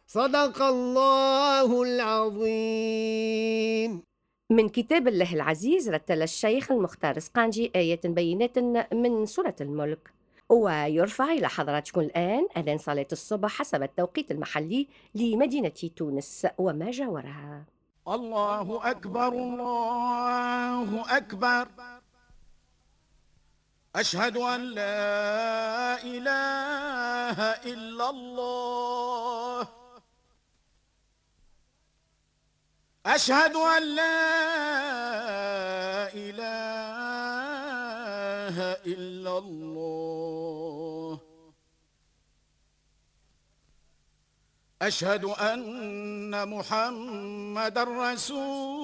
صدق الله العظيم. من كتاب الله العزيز رتل الشيخ المختار السقانجي آيات بينات من سورة الملك. ويرفع إلى حضراتكم الآن أذان صلاة الصبح حسب التوقيت المحلي لمدينة تونس وما جاورها. الله أكبر الله أكبر. أشهد أن لا إله إلا الله. أشهد أن لا إله إلا الله. أشهد أن محمد رسول